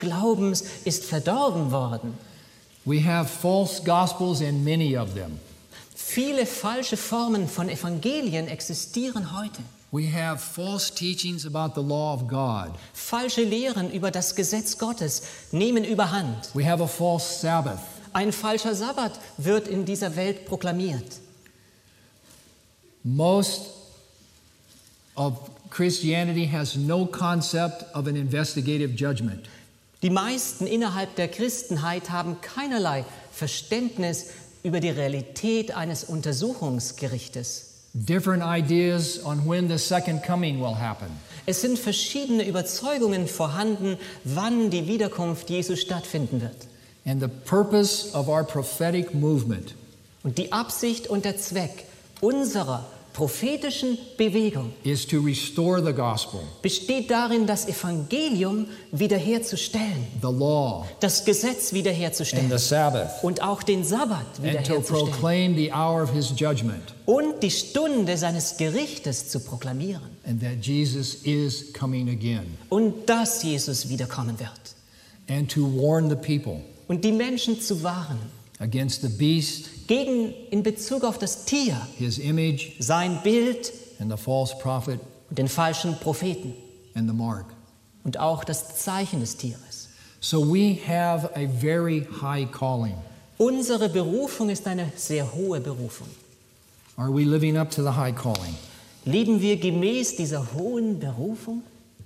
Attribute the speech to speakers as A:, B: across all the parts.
A: Glaubens ist verdorben worden.
B: We have false gospels and many of them.
A: Viele falsche Formen von Evangelien existieren heute.
B: We have false teachings about the law of God.
A: Falsche Lehren über das Gesetz Gottes nehmen überhand.
B: We have a false Sabbath.
A: Ein falscher Sabbat wird in dieser Welt proklamiert.
B: Most of Christianity has no concept of an investigative judgment.
A: Die meisten innerhalb der Christenheit haben keinerlei Verständnis über die Realität eines Untersuchungsgerichtes.
B: Different ideas on when the second coming will happen.
A: Es sind verschiedene Überzeugungen vorhanden, wann die Wiederkunft Jesu stattfinden wird.
B: And the purpose of our prophetic movement
A: Und die Absicht und der Zweck unserer prophetischen Bewegung
B: is to restore the gospel,
A: besteht darin, das Evangelium wiederherzustellen,
B: the law,
A: das Gesetz
B: and
A: wiederherzustellen
B: the Sabbath,
A: und auch den Sabbat
B: and to
A: wiederherzustellen
B: proclaim the hour of his judgment,
A: und die Stunde seines Gerichtes zu proklamieren
B: and that Jesus is coming again,
A: und dass Jesus wiederkommen wird
B: and to warn the people
A: und die Menschen zu warnen
B: against the beast,
A: gegen in Bezug auf das Tier,
B: his image,
A: sein Bild
B: and the false prophet,
A: und den falschen Propheten
B: and the mark.
A: und auch das Zeichen des Tieres.
B: So we have a very high calling.
A: Unsere Berufung ist eine sehr hohe Berufung.
B: Are we living up to the high calling?
A: Leben wir gemäß dieser hohen Berufung?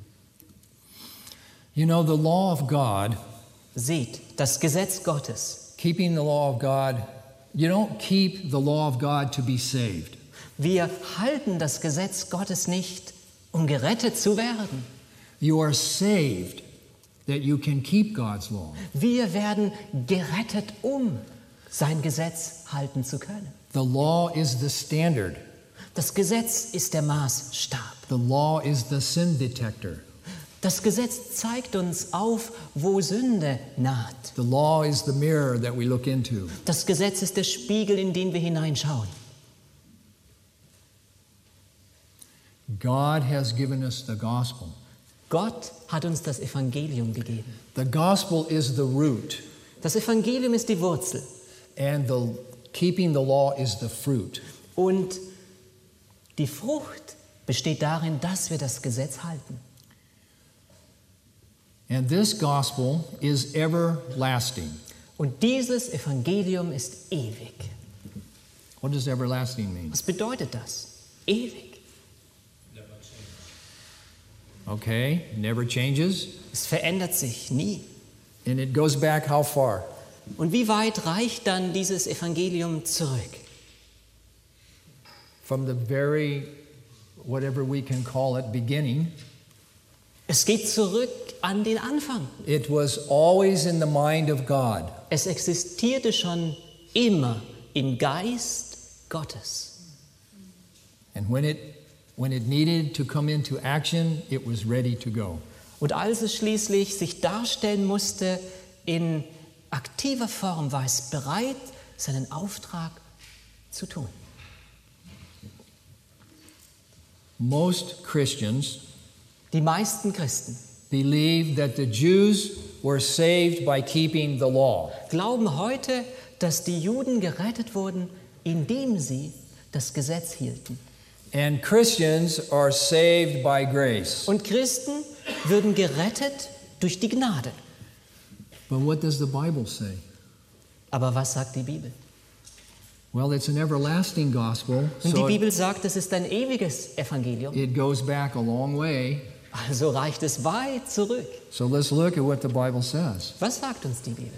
B: You know, the law of God,
A: Seht, das Gesetz Gottes.
B: keeping the law of God, you don't keep the law of God to be saved.
A: Wir halten das Gesetz Gottes nicht, um gerettet zu werden.
B: You are saved that you can keep God's law.
A: Wir werden gerettet, um sein Gesetz halten zu können.
B: The law is the standard.
A: Das Gesetz ist der Maßstab.
B: The law is the sin detector.
A: Das Gesetz zeigt uns auf, wo Sünde naht.
B: The law is the mirror that we look into.
A: Das Gesetz ist der Spiegel, in den wir hineinschauen.
B: God has given us the gospel.
A: Gott hat uns das Evangelium gegeben.
B: The gospel is the root,
A: Das Evangelium ist die Wurzel
B: and the keeping the law is the fruit.
A: und die Frucht besteht darin, dass wir das Gesetz halten.
B: And this gospel is everlasting.
A: Und dieses Evangelium ist ewig.
B: What does everlasting mean?
A: Was bedeutet das? Ewig.
B: Okay, never changes.
A: Es verändert sich nie.
B: And it goes back how far?
A: Und wie weit reicht dann dieses Evangelium zurück?
B: From the very, whatever we can call it, beginning.
A: Es geht zurück an den Anfang.
B: It was always in the mind of God.
A: Es existierte schon immer im Geist Gottes.
B: And when it needed to come into action, it was ready to go.
A: Und als es schließlich sich darstellen musste in aktiver Form, war es bereit, seinen Auftrag zu tun.
B: Most Christians
A: Die meisten Christen
B: believe that the Jews were saved by keeping the law.
A: glauben heute, dass die Juden gerettet wurden, indem sie das Gesetz hielten.
B: And Christians are saved by grace.
A: Und Christen würden gerettet durch die Gnade.
B: But what does the Bible say?
A: Aber was sagt die Bibel?
B: Well, it's an everlasting gospel,
A: Und die
B: so
A: Bibel sagt, es ist ein ewiges Evangelium.
B: it goes back a long way.
A: Also reicht es weit zurück.
B: So let's look at what the Bible says.
A: Was sagt uns die Bibel?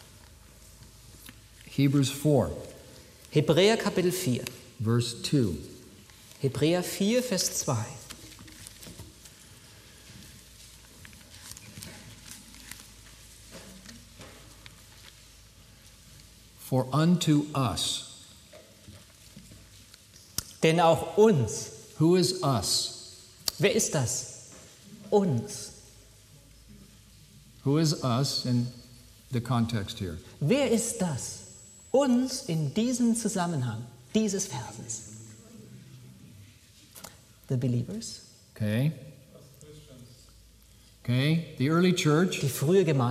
B: Hebrews 4,
A: Hebräer Kapitel 4.
B: verse 2.
A: Hebräer 4, Vers 2.
B: For unto us,
A: Denn auch uns,
B: who is us?
A: wer ist das? Uns.
B: Who is us in the context here?
A: Wer ist das? Uns in diesem Zusammenhang dieses Verses. The believers.
B: Okay. Okay? The early church
A: Die frühe Gemeinde